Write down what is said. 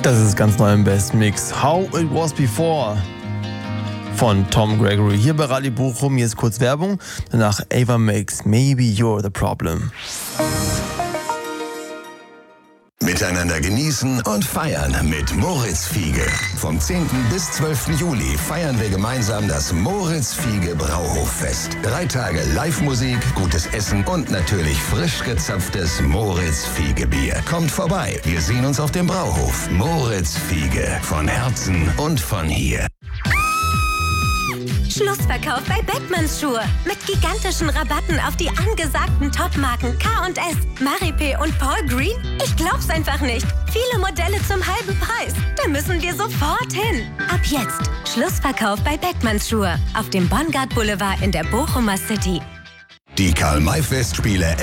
Das ist ganz neu im Best Mix. How It Was Before von Tom Gregory. Hier bei Radio Bochum. Hier ist kurz Werbung. Danach Ava Max, Maybe You're the Problem. Miteinander genießen und feiern mit Moritz Fiege. Vom 10. bis 12. Juli feiern wir gemeinsam das Moritz Fiege Brauhoffest. 3 Tage Live-Musik, gutes Essen und natürlich frisch gezapftes Moritz Fiege Bier. Kommt vorbei, wir sehen uns auf dem Brauhof. Moritz Fiege, von Herzen und von hier. Schlussverkauf bei Beckmanns Schuhe. Mit gigantischen Rabatten auf die angesagten Topmarken K&S, Maripé und Paul Green. Ich glaub's einfach nicht. Viele Modelle zum halben Preis. Da müssen wir sofort hin. Ab jetzt Schlussverkauf bei Beckmanns Schuhe auf dem Bongard Boulevard in der Bochumer City. Die Karl-May-Festspiele